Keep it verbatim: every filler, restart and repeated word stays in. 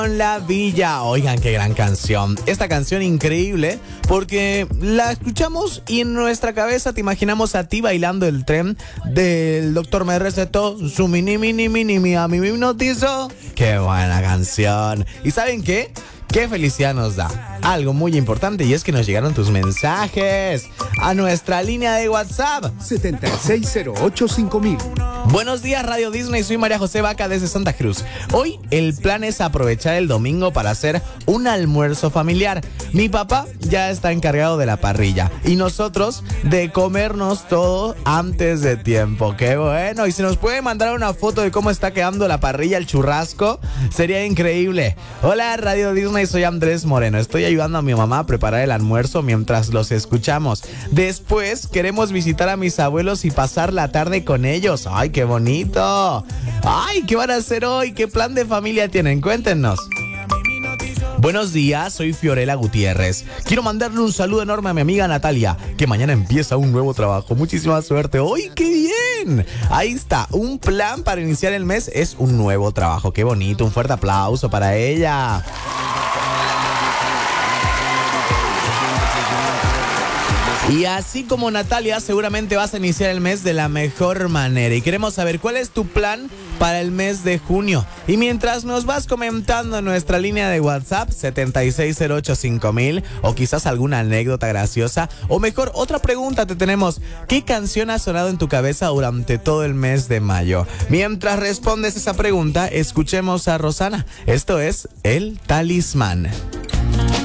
La Villa, oigan qué gran canción. Esta canción increíble porque la escuchamos y en nuestra cabeza te imaginamos a ti bailando el tren del doctor me recetó su mini mini mini mi a mí me hipnotizó. Qué buena canción. ¿Y saben qué? Qué felicidad nos da. Algo muy importante y es que nos llegaron tus mensajes a nuestra línea de WhatsApp setenta y seis cero ocho cinco mil. Buenos días Radio Disney, soy María José Vaca desde Santa Cruz. Hoy el plan es aprovechar el domingo para hacer un almuerzo familiar. Mi papá ya está encargado de la parrilla y nosotros de comernos todo antes de tiempo. ¡Qué bueno! Y si nos puede mandar una foto de cómo está quedando la parrilla, el churrasco, sería increíble. Hola Radio Disney, soy Andrés Moreno. Estoy ayudando a mi mamá a preparar el almuerzo mientras los escuchamos. Después queremos visitar a mis abuelos y pasar la tarde con ellos. ¡Ay, qué bonito! ¡Ay, qué van a hacer hoy! ¿Qué plan de familia tienen? Cuéntenos. Buenos días, soy Fiorella Gutiérrez. Quiero mandarle un saludo enorme a mi amiga Natalia, que mañana empieza un nuevo trabajo. Muchísima suerte. ¡Ay, qué bien! Ahí está, un plan para iniciar el mes es un nuevo trabajo. ¡Qué bonito! Un fuerte aplauso para ella. Y así como Natalia, seguramente vas a iniciar el mes de la mejor manera. Y queremos saber cuál es tu plan para el mes de junio. Y mientras nos vas comentando en nuestra línea de WhatsApp setenta y seis cero ocho cinco mil o quizás alguna anécdota graciosa o mejor otra pregunta te tenemos. ¿Qué canción ha sonado en tu cabeza durante todo el mes de mayo? Mientras respondes esa pregunta, escuchemos a Rosana. Esto es El Talismán.